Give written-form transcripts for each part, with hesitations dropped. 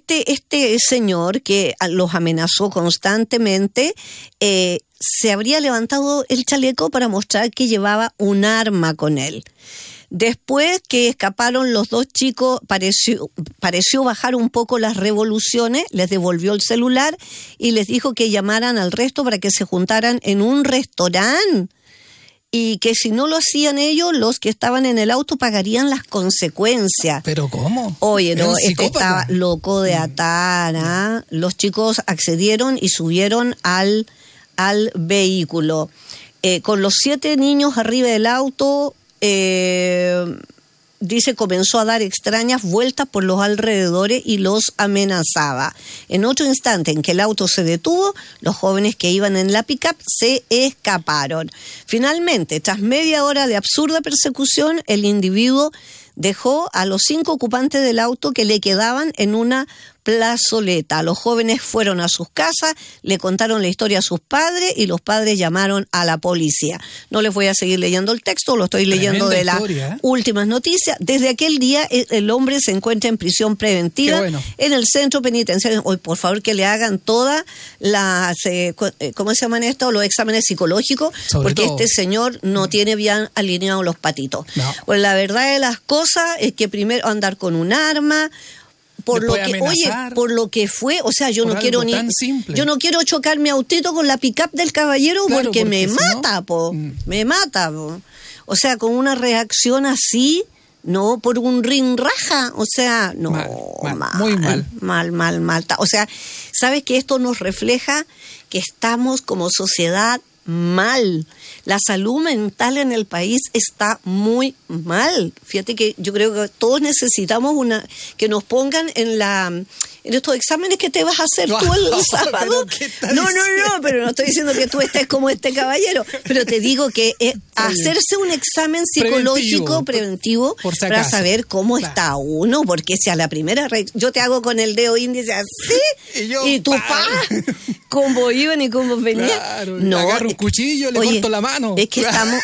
este señor que los amenazó constantemente, se habría levantado el chaleco para mostrar que llevaba un arma con él. Después que escaparon los dos chicos, pareció bajar un poco las revoluciones, les devolvió el celular y les dijo que llamaran al resto para que se juntaran en un restaurante y que si no lo hacían ellos, los que estaban en el auto pagarían las consecuencias. ¿Pero cómo? Oye, no, estaba loco de atar, ¿ah? Los chicos accedieron y subieron al vehículo. Con los 7 niños arriba del auto, dice, comenzó a dar extrañas vueltas por los alrededores y los amenazaba. En otro instante en que el auto se detuvo, los jóvenes que iban en la pick-up se escaparon. Finalmente, tras media hora de absurda persecución, el individuo dejó a los 5 ocupantes del auto que le quedaban en una plazoleta. Los jóvenes fueron a sus casas, le contaron la historia a sus padres y los padres llamaron a la policía. No les voy a seguir leyendo el texto, lo estoy leyendo de las últimas noticias. Desde aquel día el hombre se encuentra en prisión preventiva en el centro penitenciario. Hoy, por favor, que le hagan todas las, ¿cómo se llaman esto? Los exámenes psicológicos, porque este señor no tiene bien alineados los patitos. No. Pues la verdad de las cosas es que primero andar con un arma, por lo que fue, o sea, yo no quiero chocar mi autito con la pick-up del caballero, claro, porque me mata, me mata, po. O sea, con una reacción así, no por un ring raja, o sea, no, muy mal. O sea, ¿sabes que esto nos refleja que estamos como sociedad mal? La salud mental en el país está muy mal. Fíjate que yo creo que todos necesitamos que nos pongan en estos exámenes que te vas a hacer tú el sábado. No, pero no estoy diciendo que tú estés como este caballero, pero te digo que hacerse un examen psicológico preventivo para saber cómo está uno, porque si a la primera yo te hago con el dedo índice así y tú cómo iban y cómo venían. Claro, no, agarro un cuchillo, le corto la mano. Es que estamos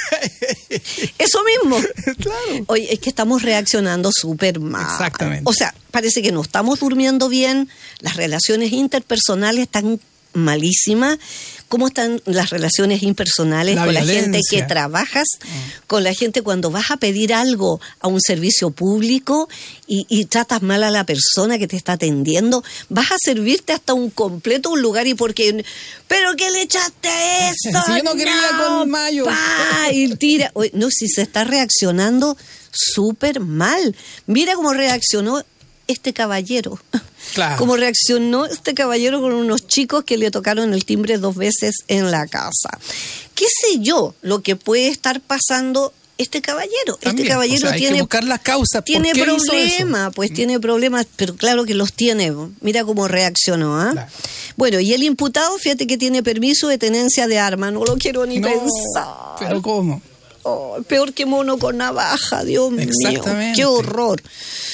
eso mismo. Claro. Oye, es que estamos reaccionando súper mal. Exactamente. O sea, parece que no estamos durmiendo bien, las relaciones interpersonales están malísimas. ¿Cómo están las relaciones impersonales con la gente que trabajas? Con la gente cuando vas a pedir algo a un servicio público y tratas mal a la persona que te está atendiendo, vas a servirte hasta un lugar y porque... ¿Pero qué le echaste eso? Si yo no quería con mayo. Y tira. No, si se está reaccionando súper mal. Mira cómo reaccionó este caballero. Claro. Cómo reaccionó este caballero con unos chicos que le tocaron el timbre 2 veces en la casa. ¿Qué sé yo lo que puede estar pasando este caballero? También, este caballero hay que buscar las causas. Tiene problemas, tiene problemas, pero claro que los tiene. Mira cómo reaccionó, ¿ah? Claro. Bueno, y el imputado, fíjate que tiene permiso de tenencia de arma, no lo quiero ni pensar. ¿Pero cómo? Peor que mono con navaja, Dios mío. Qué horror.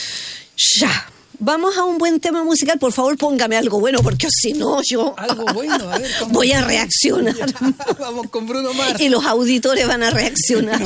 Ya. Vamos a un buen tema musical. Por favor, póngame algo bueno, porque si no, yo... Algo bueno, a ver. Voy a reaccionar. Vamos con Bruno Mars. Y los auditores van a reaccionar.